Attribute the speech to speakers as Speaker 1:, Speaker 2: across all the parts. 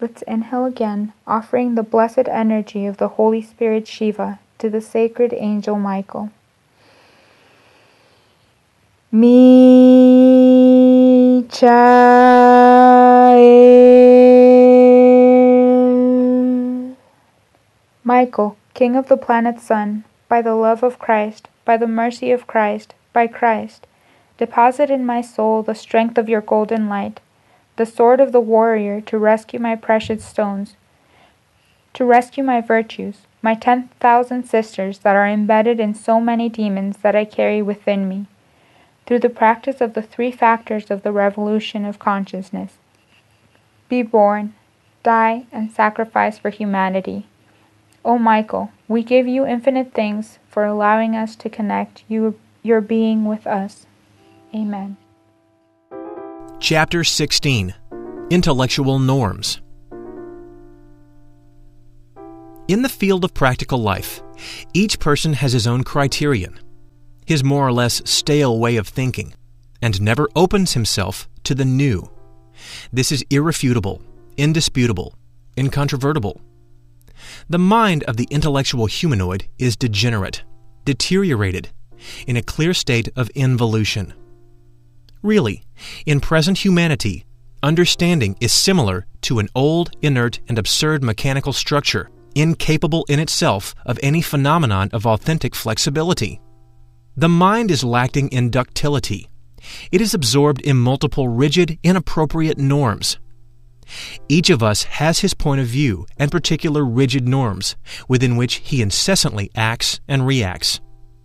Speaker 1: Let's inhale again, offering the blessed energy of the Holy Spirit Shiva to the sacred angel Michael. Michael. Michael, King of the planet Sun, by the love of Christ, by the mercy of Christ, by Christ, deposit in my soul the strength of your golden light, the sword of the warrior to rescue my precious stones, to rescue my virtues, my 10,000 sisters that are embedded in so many demons that I carry within me, through the practice of the 3 factors of the revolution of consciousness. Be born, die, and sacrifice for humanity. O Michael, we give you infinite thanks for allowing us to connect your being with us. Amen.
Speaker 2: Chapter 16. Intellectual Norms. In the field of practical life, each person has his own criterion, his more or less stale way of thinking, and never opens himself to the new. This is irrefutable, indisputable, incontrovertible. The mind of the intellectual humanoid is degenerate, deteriorated, in a clear state of involution. Really, in present humanity, understanding is similar to an old, inert, and absurd mechanical structure, incapable in itself of any phenomenon of authentic flexibility. The mind is lacking in ductility. It is absorbed in multiple rigid, inappropriate norms. Each of us has his point of view and particular rigid norms within which he incessantly acts and reacts.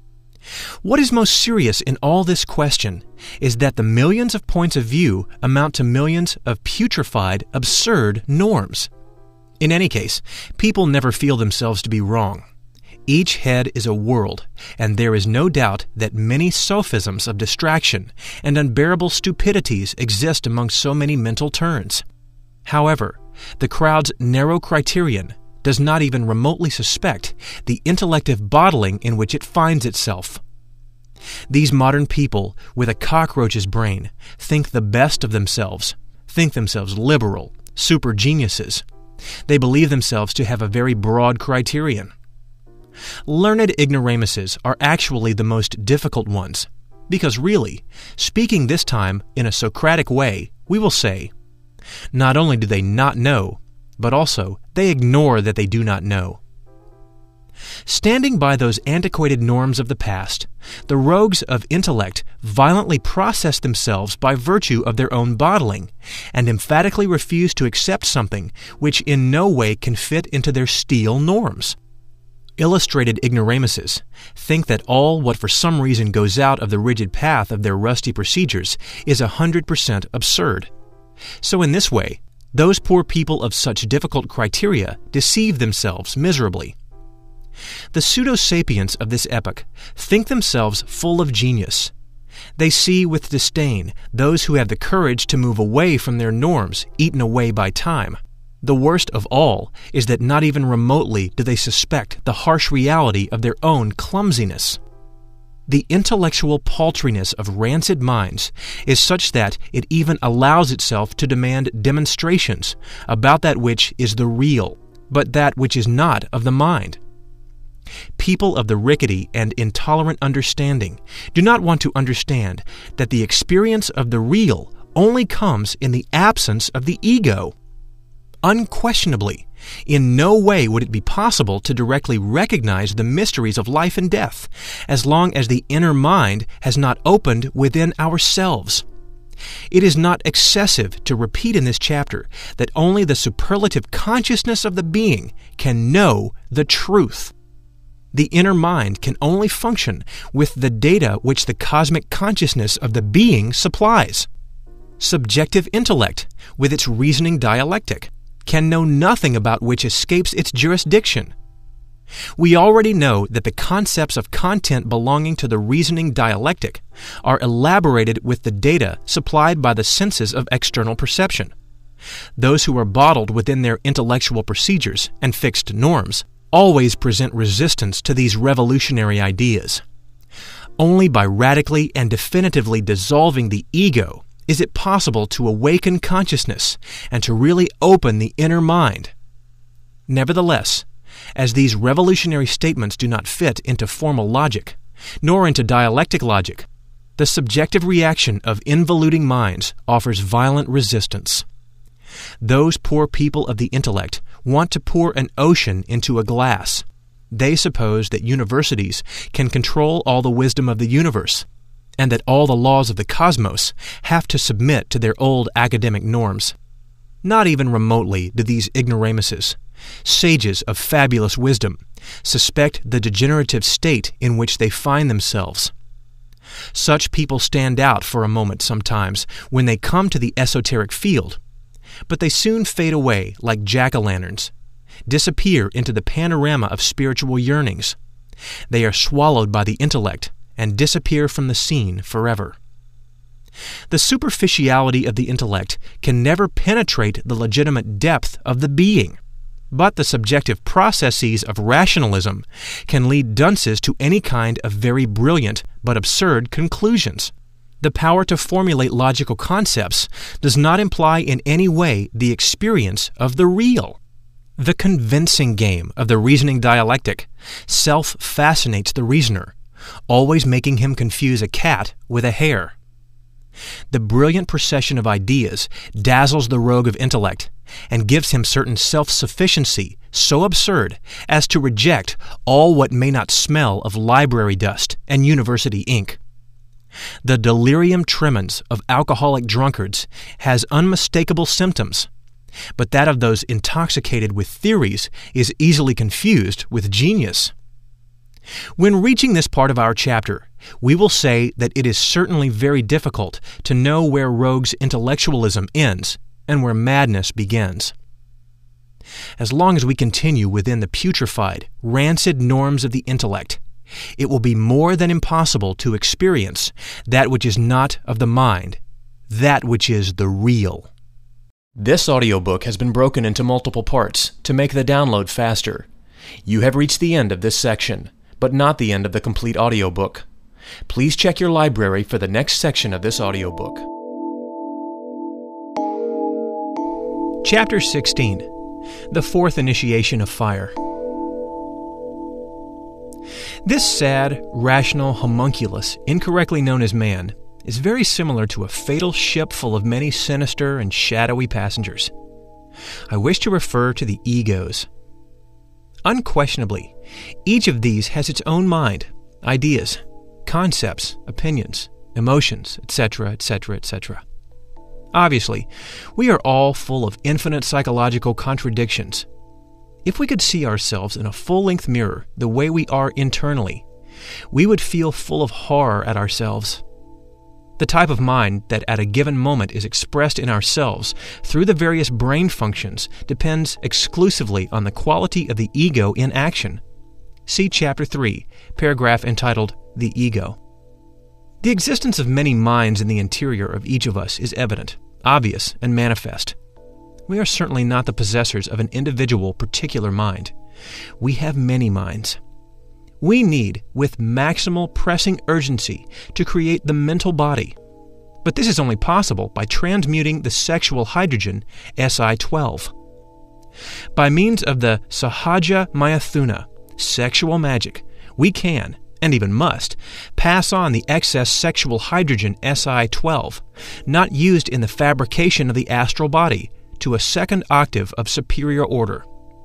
Speaker 2: What is most serious in all this question is that the millions of points of view amount to millions of putrefied, absurd norms. In any case, people never feel themselves to be wrong. Each head is a world, and there is no doubt that many sophisms of distraction and unbearable stupidities exist among so many mental turns. However, the crowd's narrow criterion does not even remotely suspect the intellective bottling in which it finds itself. These modern people with a cockroach's brain think the best of themselves, think themselves liberal, super geniuses. They believe themselves to have a very broad criterion. Learned ignoramuses are actually the most difficult ones, because really, speaking this time in a Socratic way, we will say, not only do they not know, but also they ignore that they do not know. Standing by those antiquated norms of the past, the rogues of intellect violently process themselves by virtue of their own bottling, and emphatically refuse to accept something which in no way can fit into their steel norms. Illustrated ignoramuses think that all what for some reason goes out of the rigid path of their rusty procedures is 100% absurd. So in this way, those poor people of such difficult criteria deceive themselves miserably. The pseudo-sapients of this epoch think themselves full of genius. They see with disdain those who have the courage to move away from their norms, eaten away by time. The worst of all is that not even remotely do they suspect the harsh reality of their own clumsiness. The intellectual paltriness of rancid minds is such that it even allows itself to demand demonstrations about that which is the real, but that which is not of the mind. People of the rickety and intolerant understanding do not want to understand that the experience of the real only comes in the absence of the ego. Unquestionably, in no way would it be possible to directly recognize the mysteries of life and death as long as the inner mind has not opened within ourselves. It is not excessive to repeat in this chapter that only the superlative consciousness of the being can know the truth. The inner mind can only function with the data which the cosmic consciousness of the being supplies. Subjective intellect, with its reasoning dialectic, can know nothing about which escapes its jurisdiction. We already know that the concepts of content belonging to the reasoning dialectic are elaborated with the data supplied by the senses of external perception. Those who are bottled within their intellectual procedures and fixed norms always present resistance to these revolutionary ideas. Only by radically and definitively dissolving the ego Is it possible to awaken consciousness and to really open the inner mind? Nevertheless, as these revolutionary statements do not fit into formal logic, nor into dialectic logic, the subjective reaction of involuting minds offers violent resistance. Those poor people of the intellect want to pour an ocean into a glass. They suppose that universities can control all the wisdom of the universe, and that all the laws of the cosmos have to submit to their old academic norms. Not even remotely do these ignoramuses, sages of fabulous wisdom, suspect the degenerative state in which they find themselves. Such people stand out for a moment sometimes when they come to the esoteric field, but they soon fade away like jack-o'-lanterns, disappear into the panorama of spiritual yearnings. They are swallowed by the intellect and disappear from the scene forever. The superficiality of the intellect can never penetrate the legitimate depth of the being, but the subjective processes of rationalism can lead dunces to any kind of very brilliant but absurd conclusions. The power to formulate logical concepts does not imply in any way the experience of the real. The convincing game of the reasoning dialectic self-fascinates the reasoner, always making him confuse a cat with a hare. The brilliant procession of ideas dazzles the rogue of intellect and gives him certain self-sufficiency so absurd as to reject all what may not smell of library dust and university ink. The delirium tremens of alcoholic drunkards has unmistakable symptoms, but that of those intoxicated with theories is easily confused with genius. When reaching this part of our chapter, we will say that it is certainly very difficult to know where rogues' intellectualism ends and where madness begins. As long as we continue within the putrefied, rancid norms of the intellect, it will be more than impossible to experience that which is not of the mind, that which is the real. This audiobook has been broken into multiple parts to make the download faster. You have reached the end of this section, but not the end of the complete audiobook. Please check your library for the next section of this audiobook. Chapter 16. The Fourth Initiation of Fire. This sad, rational homunculus, incorrectly known as man, is very similar to a fatal ship full of many sinister and shadowy passengers. I wish to refer to the egos. Unquestionably, each of these has its own mind, ideas, concepts, opinions, emotions, etc., etc., etc. Obviously, we are all full of infinite psychological contradictions. If we could see ourselves in a full-length mirror the way we are internally, we would feel full of horror at ourselves. The type of mind that at a given moment is expressed in ourselves through the various brain functions depends exclusively on the quality of the ego in action. See Chapter 3, paragraph entitled The Ego. The existence of many minds in the interior of each of us is evident, obvious, and manifest. We are certainly not the possessors of an individual particular mind. We have many minds. We need, with maximal pressing urgency, to create the mental body. But this is only possible by transmuting the sexual hydrogen, Si-12. By means of the Sahaja Mayathuna, sexual magic, we can, and even must, pass on the excess sexual hydrogen Si-12, not used in the fabrication of the astral body, to a second octave of superior order.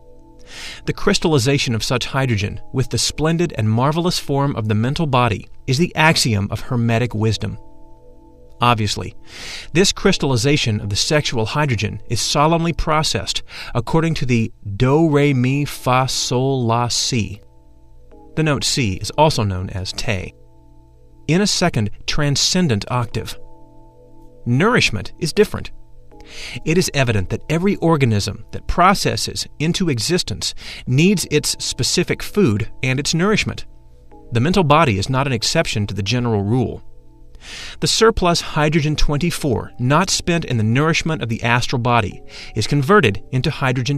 Speaker 2: The crystallization of such hydrogen with the splendid and marvelous form of the mental body is the axiom of Hermetic wisdom. Obviously, this crystallization of the sexual hydrogen is solemnly processed according to the do, re, mi, fa, sol, la, si. The note C is also known as te, in a second transcendent octave. Nourishment is different. It is evident that every organism that processes into existence needs its specific food and its nourishment. The mental body is not an exception to the general rule. The surplus hydrogen-24 not spent in the nourishment of the astral body is converted into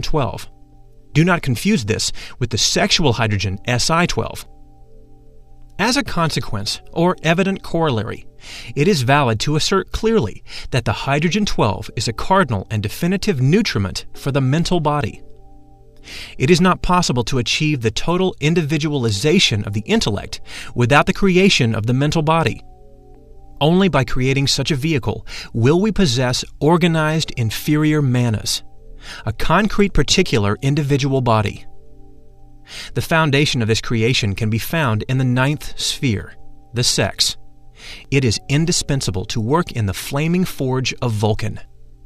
Speaker 2: hydrogen-12. Do not confuse this with the sexual hydrogen Si-12. As a consequence, or evident corollary, it is valid to assert clearly that the hydrogen-12 is a cardinal and definitive nutriment for the mental body. It is not possible to achieve the total individualization of the intellect without the creation of the mental body. Only by creating such a vehicle will we possess organized inferior manas, a concrete particular individual body. The foundation of this creation can be found in the ninth sphere, the sex. It is indispensable to work in the flaming forge of Vulcan.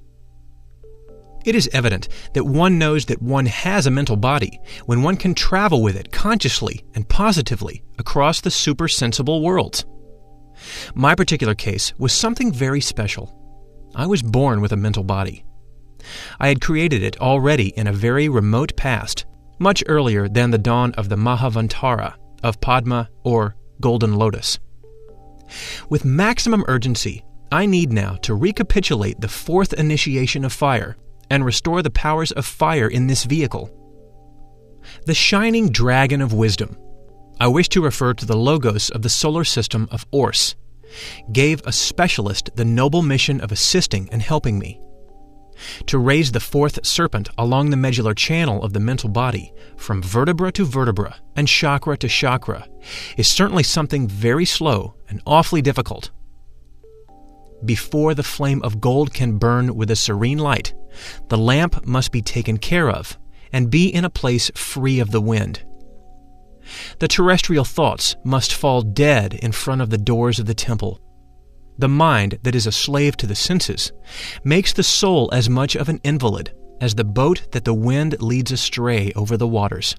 Speaker 2: It is evident that one knows that one has a mental body when one can travel with it consciously and positively across the supersensible worlds. My particular case was something very special. I was born with a mental body. I had created it already in a very remote past, much earlier than the dawn of the Mahavantara, of Padma, or Golden Lotus. With maximum urgency, I need now to recapitulate the fourth initiation of fire and restore the powers of fire in this vehicle. The shining dragon of wisdom, I wish to refer to the Logos of the solar system of Ors, gave a specialist the noble mission of assisting and helping me. To raise the fourth serpent along the medullary channel of the mental body, from vertebra to vertebra and chakra to chakra, is certainly something very slow and awfully difficult. Before the flame of gold can burn with a serene light, the lamp must be taken care of and be in a place free of the wind. The terrestrial thoughts must fall dead in front of the doors of the temple. The mind that is a slave to the senses makes the soul as much of an invalid as the boat that the wind leads astray over the waters.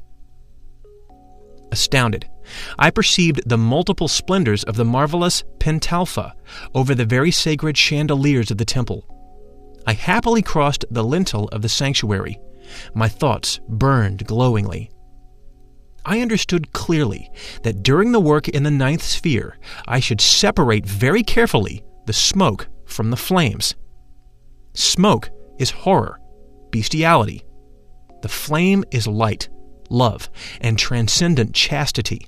Speaker 2: Astounded, I perceived the multiple splendors of the marvelous pentalpha over the very sacred chandeliers of the temple. I happily crossed the lintel of the sanctuary. My thoughts burned glowingly. I understood clearly that during the work in the ninth sphere, I should separate very carefully the smoke from the flames. Smoke is horror, bestiality. The flame is light, love, and transcendent chastity.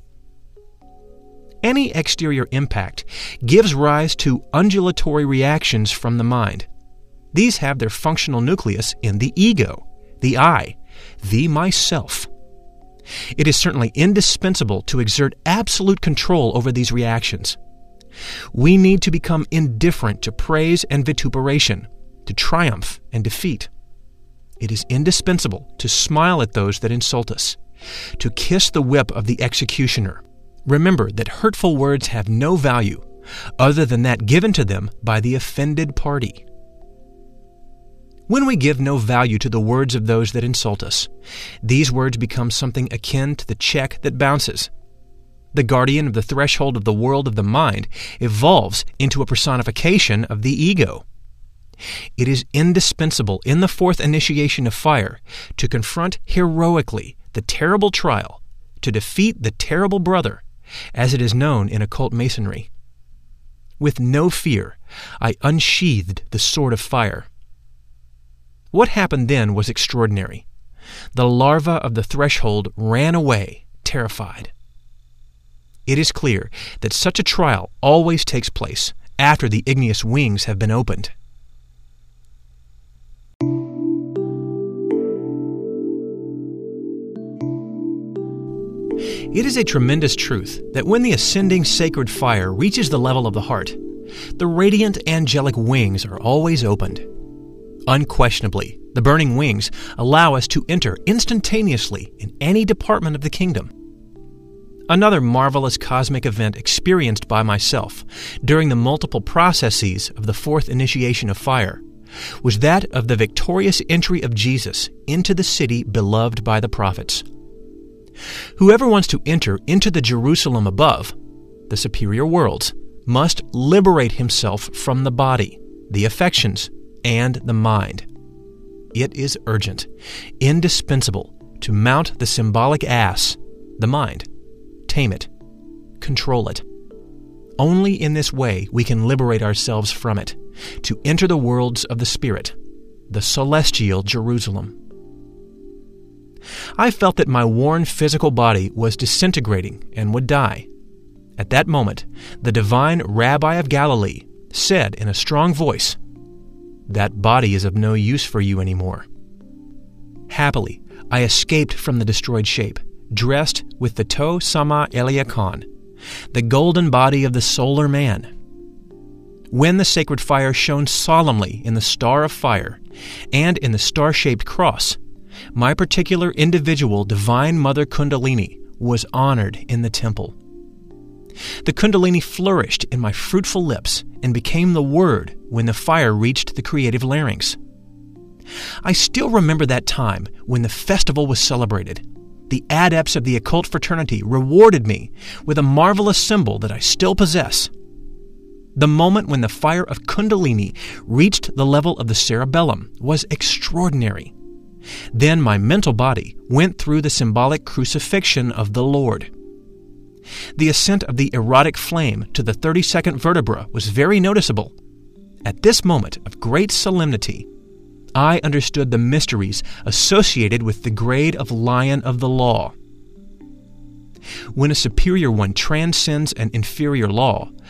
Speaker 2: Any exterior impact gives rise to undulatory reactions from the mind. These have their functional nucleus in the ego, the I, the myself. It is certainly indispensable to exert absolute control over these reactions. We need to become indifferent to praise and vituperation, to triumph and defeat. It is indispensable to smile at those that insult us, to kiss the whip of the executioner. Remember that hurtful words have no value other than that given to them by the offended party. When we give no value to the words of those that insult us, these words become something akin to the check that bounces. The guardian of the threshold of the world of the mind evolves into a personification of the ego. It is indispensable in the fourth initiation of fire to confront heroically the terrible trial, to defeat the terrible brother, as it is known in occult masonry. With no fear, I unsheathed the sword of fire. What happened then was extraordinary. The larva of the threshold ran away, terrified. It is clear that such a trial always takes place after the igneous wings have been opened. It is a tremendous truth that when the ascending sacred fire reaches the level of the heart, the radiant angelic wings are always opened. Unquestionably, the burning wings allow us to enter instantaneously in any department of the kingdom. Another marvelous cosmic event experienced by myself during the multiple processes of the fourth initiation of fire was that of the victorious entry of Jesus into the city beloved by the prophets. Whoever wants to enter into the Jerusalem above, the superior worlds, must liberate himself from the body, the affections, and the mind. It is urgent, indispensable to mount the symbolic ass, the mind, tame it, control it. Only in this way we can liberate ourselves from it, to enter the worlds of the Spirit, the celestial Jerusalem. I felt that my worn physical body was disintegrating and would die. At that moment, the divine Rabbi of Galilee said in a strong voice, "That body is of no use for you anymore." Happily, I escaped from the destroyed shape, dressed with the To Sama Eliakon, the golden body of the solar man. When the sacred fire shone solemnly in the star of fire and in the star-shaped cross, my particular individual Divine Mother Kundalini was honored in the temple. The Kundalini flourished in my fruitful lips and became the Word when the fire reached the creative larynx. I still remember that time when the festival was celebrated. The adepts of the occult fraternity rewarded me with a marvelous symbol that I still possess. The moment when the fire of Kundalini reached the level of the cerebellum was extraordinary. Then my mental body went through the symbolic crucifixion of the Lord. The ascent of the erotic flame to the 32nd vertebra was very noticeable. At this moment of great solemnity, I understood the mysteries associated with the grade of Lion of the Law. When a superior one transcends an inferior law,